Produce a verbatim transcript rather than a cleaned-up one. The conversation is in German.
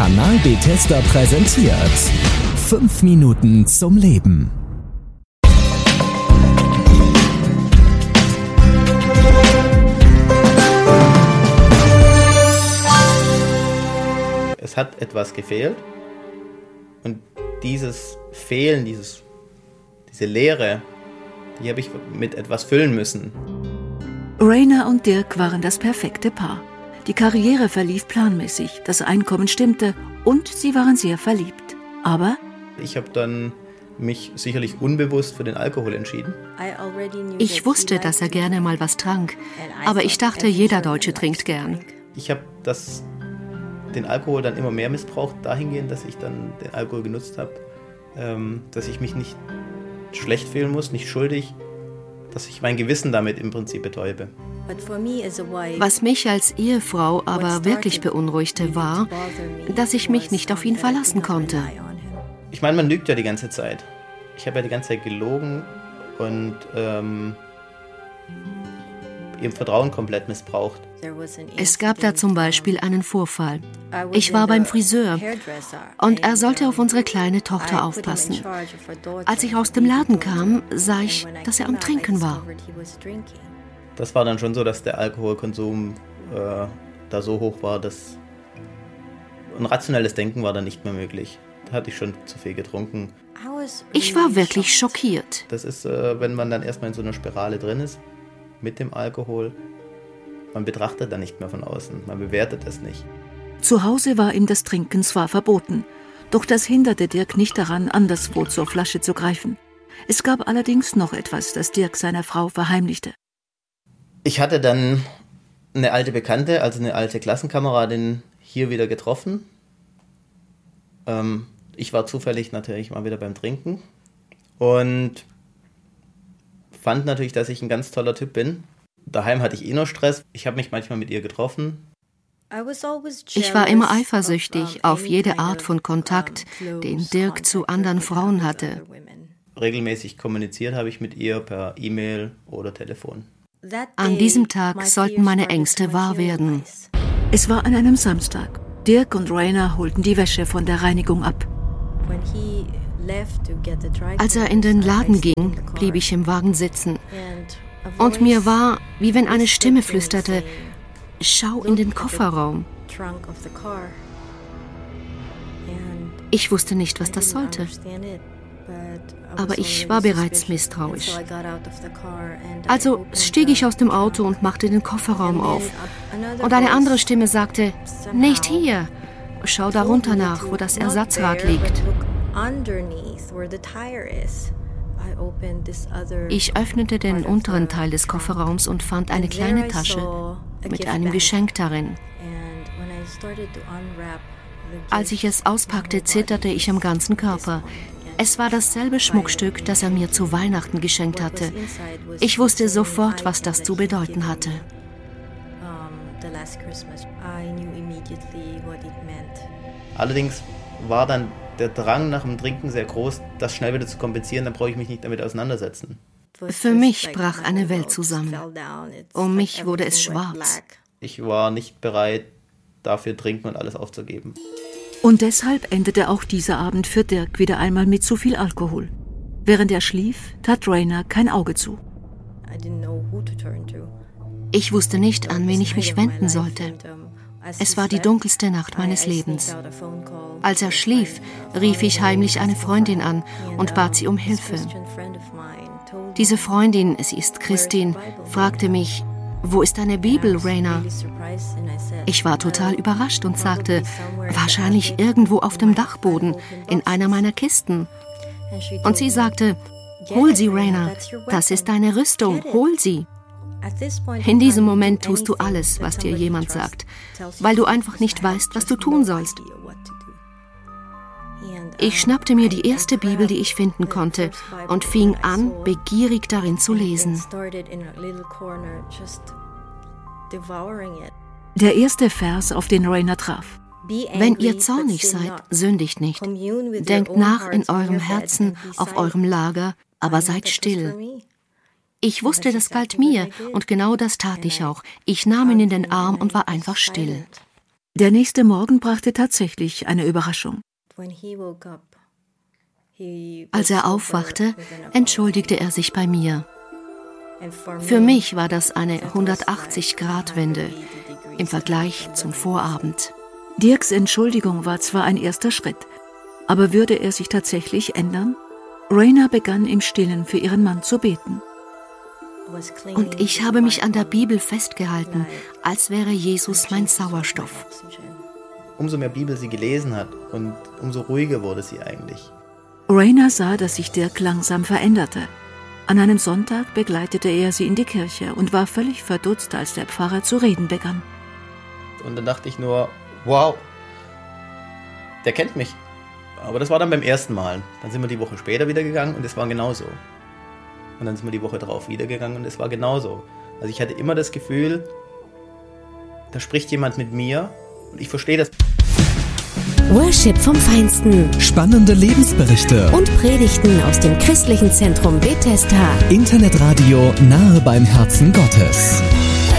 Kanal Bethesda präsentiert fünf Minuten zum Leben. Es hat etwas gefehlt und dieses Fehlen, dieses, diese Leere, die habe ich mit etwas füllen müssen. Rainer und Dirk waren das perfekte Paar. Die Karriere verlief planmäßig, das Einkommen stimmte und sie waren sehr verliebt. Aber ich habe dann mich sicherlich unbewusst für den Alkohol entschieden. Ich wusste, dass er gerne mal was trank, aber ich dachte, jeder Deutsche trinkt gern. Ich habe das, den Alkohol dann immer mehr missbraucht, dahingehend, dass ich dann den Alkohol genutzt habe, ähm, dass ich mich nicht schlecht fühlen muss, nicht schuldig, dass ich mein Gewissen damit im Prinzip betäube. Was mich als Ehefrau aber wirklich beunruhigte, war, dass ich mich nicht auf ihn verlassen konnte. Ich meine, man lügt ja die ganze Zeit. Ich habe ja die ganze Zeit gelogen und ähm, ihr Vertrauen komplett missbraucht. Es gab da zum Beispiel einen Vorfall. Ich war beim Friseur und er sollte auf unsere kleine Tochter aufpassen. Als ich aus dem Laden kam, sah ich, dass er am Trinken war. Das war dann schon so, dass der Alkoholkonsum äh, da so hoch war, dass ein rationelles Denken war dann nicht mehr möglich. Da hatte ich schon zu viel getrunken. Ich war wirklich schockiert. Das ist, äh, wenn man dann erstmal in so einer Spirale drin ist, mit dem Alkohol, man betrachtet dann nicht mehr von außen, man bewertet es nicht. Zu Hause war ihm das Trinken zwar verboten, doch das hinderte Dirk nicht daran, anderswo zur Flasche zu greifen. Es gab allerdings noch etwas, das Dirk seiner Frau verheimlichte. Ich hatte dann eine alte Bekannte, also eine alte Klassenkameradin, hier wieder getroffen. Ähm, ich war zufällig natürlich mal wieder beim Trinken und fand natürlich, dass ich ein ganz toller Typ bin. Daheim hatte ich eh nur Stress. Ich habe mich manchmal mit ihr getroffen. Ich war immer eifersüchtig auf jede Art von Kontakt, den Dirk zu anderen Frauen hatte. Regelmäßig kommuniziert habe ich mit ihr per E-Mail oder Telefon. An diesem Tag sollten meine Ängste wahr werden. Es war an einem Samstag. Dirk und Rainer holten die Wäsche von der Reinigung ab. Als er in den Laden ging, blieb ich im Wagen sitzen. Und mir war, wie wenn eine Stimme flüsterte, schau in den Kofferraum. Ich wusste nicht, was das sollte. Aber ich war bereits misstrauisch. Also stieg ich aus dem Auto und machte den Kofferraum auf. Und eine andere Stimme sagte, nicht hier. Schau darunter nach, wo das Ersatzrad liegt. Ich öffnete den unteren Teil des Kofferraums und fand eine kleine Tasche mit einem Geschenk darin. Als ich es auspackte, zitterte ich am ganzen Körper. Es war dasselbe Schmuckstück, das er mir zu Weihnachten geschenkt hatte. Ich wusste sofort, was das zu bedeuten hatte. Allerdings war dann der Drang nach dem Trinken sehr groß, das schnell wieder zu kompensieren, dann brauche ich mich nicht damit auseinandersetzen. Für mich brach eine Welt zusammen. Um mich wurde es schwarz. Ich war nicht bereit, dafür trinken und alles aufzugeben. Und deshalb endete auch dieser Abend für Dirk wieder einmal mit zu viel Alkohol. Während er schlief, tat Rainer kein Auge zu. Ich wusste nicht, an wen ich mich wenden sollte. Es war die dunkelste Nacht meines Lebens. Als er schlief, rief ich heimlich eine Freundin an und bat sie um Hilfe. Diese Freundin, sie ist Christin, fragte mich, wo ist deine Bibel, Rainer? Ich war total überrascht und sagte, wahrscheinlich irgendwo auf dem Dachboden, in einer meiner Kisten. Und sie sagte, hol sie, Rainer, das ist deine Rüstung, hol sie. In diesem Moment tust du alles, was dir jemand sagt, weil du einfach nicht weißt, was du tun sollst. Ich schnappte mir die erste Bibel, die ich finden konnte, und fing an, begierig darin zu lesen. Der erste Vers, auf den Rainer traf. Wenn ihr zornig seid, sündigt nicht. Denkt nach in eurem Herzen, auf eurem Lager, aber seid still. Ich wusste, das galt mir, und genau das tat ich auch. Ich nahm ihn in den Arm und war einfach still. Der nächste Morgen brachte tatsächlich eine Überraschung. Als er aufwachte, entschuldigte er sich bei mir. Für mich war das eine hundertachtzig-Grad-Wende im Vergleich zum Vorabend. Dirks Entschuldigung war zwar ein erster Schritt, aber würde er sich tatsächlich ändern? Raina begann im Stillen für ihren Mann zu beten. Und ich habe mich an der Bibel festgehalten, als wäre Jesus mein Sauerstoff. Umso mehr Bibel sie gelesen hat und umso ruhiger wurde sie eigentlich. Raina sah, dass sich Dirk langsam veränderte. An einem Sonntag begleitete er sie in die Kirche und war völlig verdutzt, als der Pfarrer zu reden begann. Und dann dachte ich nur, wow, der kennt mich. Aber das war dann beim ersten Mal. Dann sind wir die Woche später wieder gegangen und es war genauso. Und dann sind wir die Woche darauf wieder gegangen und es war genauso. Also ich hatte immer das Gefühl, da spricht jemand mit mir und ich verstehe das. Worship vom Feinsten. Spannende Lebensberichte. Und Predigten aus dem christlichen Zentrum Bethesda. Internetradio nahe beim Herzen Gottes.